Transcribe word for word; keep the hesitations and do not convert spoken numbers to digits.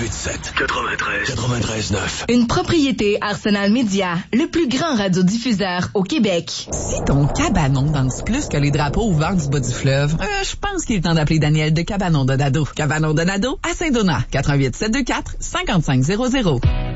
quatre-vingt-huit sept, quatre-vingt-treize, quatre-vingt-treize neuf. Une propriété Arsenal Média, le plus grand radiodiffuseur au Québec. Si ton cabanon danse plus que les drapeaux au vent du bas du fleuve, euh, je pense qu'il est temps d'appeler Daniel de Cabanon Donado. Cabanon Donado à Saint-Donat, quatre un huit, sept deux quatre, cinq cinq zéro zéro.